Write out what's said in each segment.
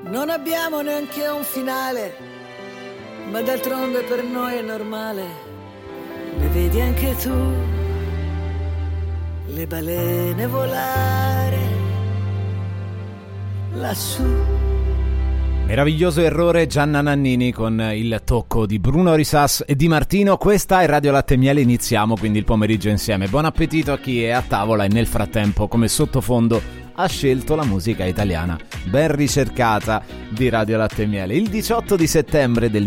Non abbiamo neanche un finale, ma d'altronde per noi è normale. Le vedi anche tu, le balene volare lassù. Meraviglioso errore, Gianna Nannini con il tocco di Bruno Risas e Di Martino. Questa è Radio Latte e Miele, iniziamo quindi il pomeriggio insieme. Buon appetito a chi è a tavola e nel frattempo come sottofondo ha scelto la musica italiana ben ricercata di Radio Latte e Miele. Il 18 di settembre del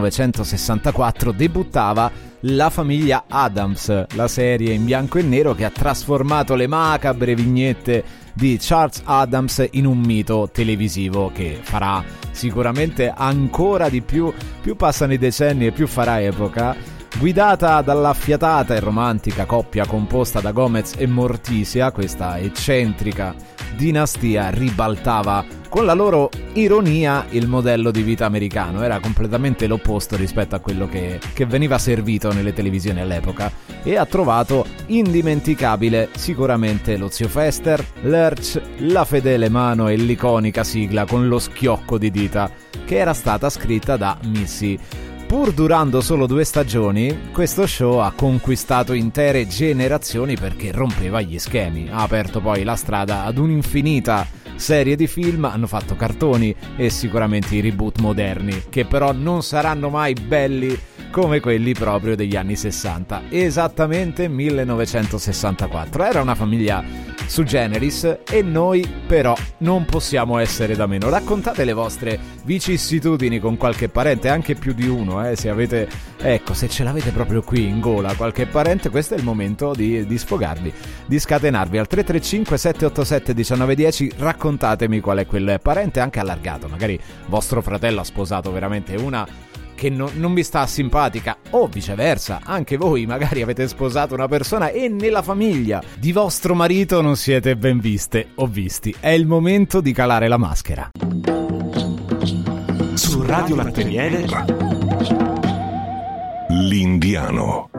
1964 debuttava La famiglia Addams, la serie in bianco e nero che ha trasformato le macabre vignette di Charles Addams in un mito televisivo che farà sicuramente ancora di più passano i decenni e più farà epoca. Guidata dall'affiatata e romantica coppia composta da Gomez e Morticia, questa eccentrica dinastia ribaltava con la loro ironia il modello di vita americano. Era completamente l'opposto rispetto a quello che veniva servito nelle televisioni all'epoca, e ha trovato indimenticabile sicuramente lo zio Fester, Lurch, la fedele mano e l'iconica sigla con lo schiocco di dita che era stata scritta da Missy. Pur durando solo 2 stagioni, questo show ha conquistato intere generazioni perché rompeva gli schemi. Ha aperto poi la strada ad un'infinita serie di film, hanno fatto cartoni e sicuramente i reboot moderni, che però non saranno mai belli come quelli proprio degli anni 60. Esattamente 1964. Era una famiglia su generis e noi però non possiamo essere da meno. Raccontate le vostre vicissitudini con qualche parente, anche più di uno, se avete, ecco, se ce l'avete proprio qui in gola qualche parente, questo è il momento di sfogarvi, di scatenarvi al 335 787 1910. Raccontatemi qual è quel parente, anche allargato, magari vostro fratello ha sposato veramente una che non vi sta simpatica, o viceversa, anche voi magari avete sposato una persona e nella famiglia di vostro marito non siete ben viste o visti. È il momento di calare la maschera. Su Radio Latte e Miele, L'Indiano.